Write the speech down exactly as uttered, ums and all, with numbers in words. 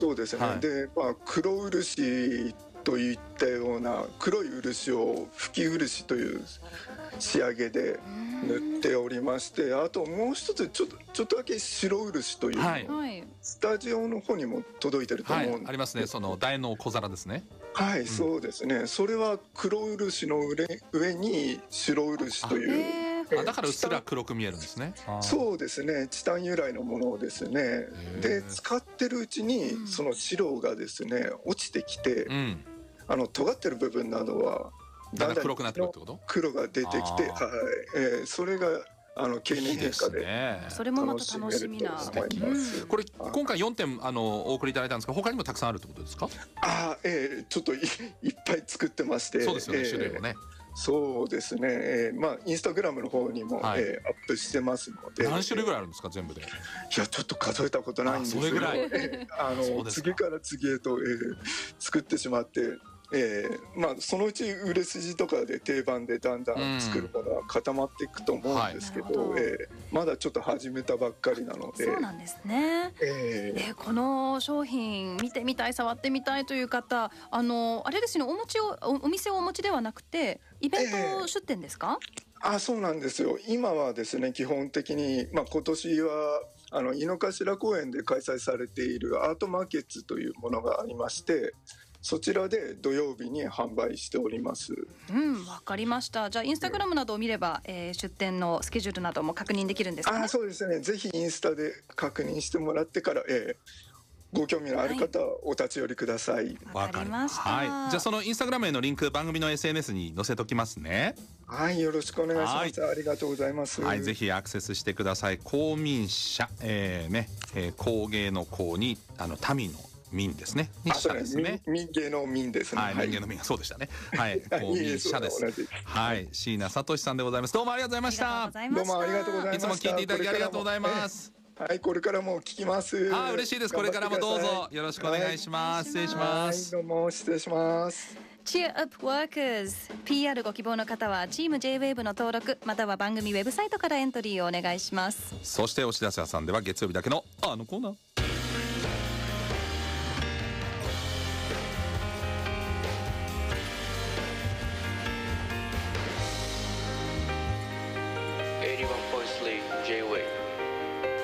そうですね、 はい、 で、まあ、黒漆といったような黒い漆を吹き漆という仕上げで塗っておりまして、あともう一つちょっとちょっとだけ白漆というの、はい、スタジオの方にも届いてると思うんです、はい、 ありますね。その楕円の小皿ですね。 はい、うん、そうですね。それは黒漆の上上に白漆という、 あ、だからうっすら黒く見えるんですね。 そうですね、チタン由来のものですね。で使ってるうちにその白がですね落ちてきて、うん、あの尖ってる部分などはだんだん黒くなってくるってこと？ 黒が出てきて、はい、えー、それがあの経年変化で、 ね、それもまた楽しみな。 うん、これ今回よんてんあのお送りいただいたんですが、他にもたくさんあるってことですか？ あ、えー、ちょっと い, いっぱい作ってまして。 そうですよね、えー、種類もね。 そうですね、えー、まあインスタグラムの方にも、はい、えー、アップしてますので。 何種類ぐらいあるんですか全部で？いやちょっと数えたことないんですけど、それぐらい、えー、あの次から次へと、えー、作ってしまって、えー、まあそのうち売れ筋とかで定番でだんだん作るものは固まっていくと思うんですけど、うん、はい、えー、まだちょっと始めたばっかりなので。 そうなんですね、えー、えー、この商品見てみたい、触ってみたいという方、あのあれですね、お持ちを お, お店をお持ちではなくてイベント出店ですか？ えー、あ、そうなんですよ。今はですね基本的に、まあ、今年はあの井の頭公園で開催されているアートマーケッツというものがありまして、そちらで土曜日に販売しております。 うん、わかりました。じゃあインスタグラムなどを見れば、えー、出店のスケジュールなども確認できるんですかね？ あ、そうですね、ぜひインスタで確認してもらってから、えー、ご興味のある方はお立ち寄りください。 わかりました、 はい、じゃあそのインスタグラムへのリンク番組の エスエヌエス に載せときますね。 はい、よろしくお願いします。ありがとうございます。 はい、ぜひアクセスしてください。公民社、えーねえー、工芸の工にあの民の民ですね。 に社ですね。民芸の民ですね。 はい、民芸の民、そうでしたね。はい、公民社です。はい、椎名聡さんでございます。どうもありがとうございました。 どうもありがとうございました。 いつも聞いていただきありがとうございます。 はい、これからも聞きます。 あ、嬉しいです。これからもどうぞよろしくお願いします。失礼します。 どうも失礼します。 Cheer Up Workers、 ピーアール ご希望の方はチーム J ウェーブの登録または番組ウェブサイトからエントリーをお願いします。 そしてお知らせ屋さんでは月曜日だけのあのコーナー、 エイティワンポイントスリー J ウェーブ